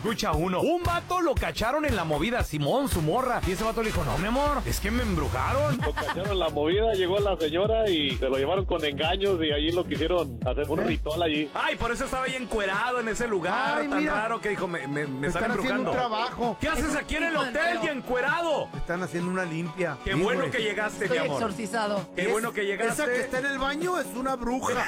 escucha uno. Un vato lo cacharon en la movida, Simón, su morra. Y ese vato le dijo, no, mi amor, es que me embrujaron. Lo cacharon en la movida, llegó la señora y se lo llevaron con engaños y allí lo quisieron hacer un ritual allí. Ay, por eso estaba ahí encuerado en ese lugar. Ay, tan mira, raro que dijo, me están embrujando. Un trabajo. ¿Qué haces aquí en el hotel y encuerado? Están haciendo una limpia. Qué bueno que llegaste, Estoy mi amor. exorcizado. Qué bueno que llegaste. Esa que está en el baño es una bruja.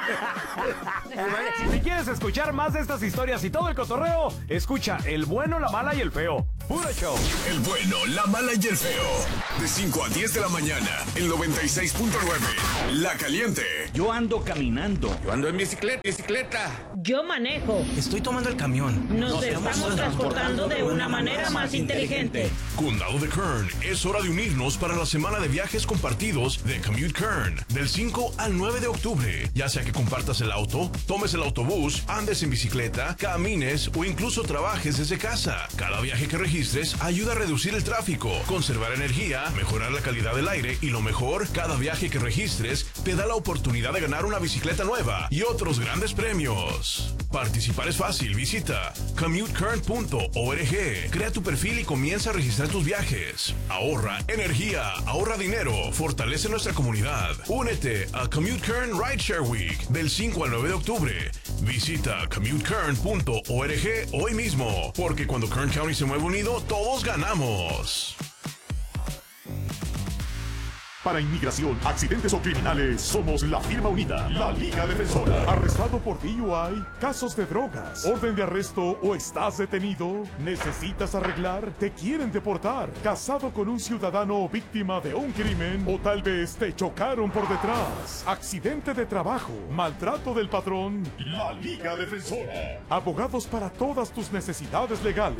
Si quieres escuchar más de estas historias y todo el cotorreo, escucha El Bueno, la Mala y el Feo. Puro show. El Bueno, la Mala y el Feo. De 5 a 10 de la mañana, el 96.9. La Caliente. Yo ando caminando. Yo ando en bicicleta. Yo manejo. Estoy tomando el camión. Nos estamos transportando de una manera más inteligente. Condado de Kern, es hora de unirnos para la semana de viajes compartidos de Commute Kern, del 5 al 9 de octubre. Ya sea que compartas el auto, tomes el autobús, andes en bicicleta, camines o incluso trabajes desde casa. Cada viaje que registres ayuda a reducir el tráfico, conservar energía, mejorar la calidad del aire y lo mejor, cada viaje que registres te da la oportunidad de ganar una bicicleta nueva y otros grandes premios. Participar es fácil, visita commutecurrent.org. Crea tu perfil y comienza a registrar tus viajes. Ahorra energía, ahorra dinero, fortalece nuestra comunidad. Únete a Commute Kern Rideshare Week del 5 al 9 de octubre. Visita commutecurrent.org hoy mismo, porque cuando Kern County se mueve unido, todos ganamos. Para inmigración, accidentes o criminales, somos la firma unida, la Liga Defensora. ¿Arrestado por DUI? ¿Casos de drogas? ¿Orden de arresto o estás detenido? ¿Necesitas arreglar? ¿Te quieren deportar? ¿Casado con un ciudadano o víctima de un crimen? ¿O tal vez te chocaron por detrás? ¿Accidente de trabajo? ¿Maltrato del patrón? La Liga Defensora. Abogados para todas tus necesidades legales.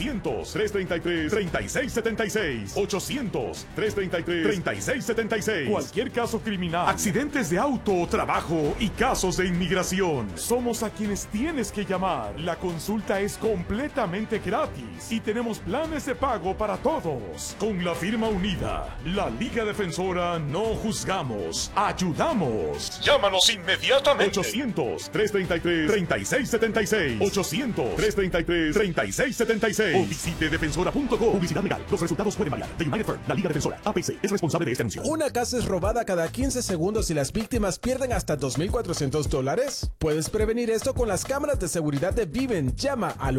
800-333-3676. 800-333-3676. Cualquier caso criminal, accidentes de auto o trabajo y casos de inmigración. Somos a quienes tienes que llamar. La consulta es completamente gratis y tenemos planes de pago para todos. Con la firma unida, la Liga Defensora, no juzgamos, ayudamos. Llámanos inmediatamente. 800-333-3676. 800-333-3676. O visite defensora.com. Publicidad legal. Los resultados pueden variar. The United Firm, la Liga Defensora, APC, es responsable de este anuncio. ¿Una casa es robada cada 15 segundos y las víctimas pierden hasta $2,400? Puedes prevenir esto con las cámaras de seguridad de Viven. Llama al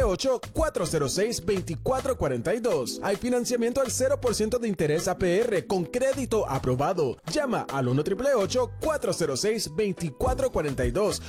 1-888-406-2442. Hay financiamiento al 0% de interés APR con crédito aprobado. Llama al 1-888-406-2442.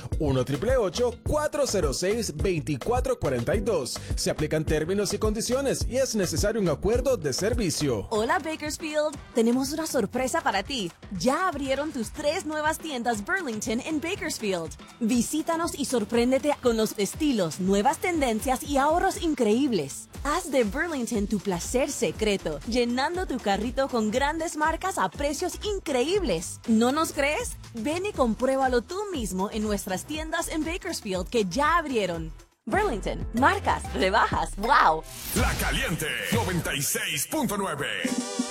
1-888-406-2442. Se aplican términos y condiciones y es necesario un acuerdo de servicio. Hola Bakersfield, tenemos una sorpresa para ti. Ya abrieron tus 3 nuevas tiendas Burlington en Bakersfield. Visítanos y sorpréndete con los estilos, nuevas tendencias y ahorros increíbles. Haz de Burlington tu placer secreto, llenando tu carrito con grandes marcas a precios increíbles. ¿No nos crees? Ven y compruébalo tú mismo en nuestras tiendas en Bakersfield que ya abrieron. Burlington, marcas, rebajas, wow. La Caliente 96.9.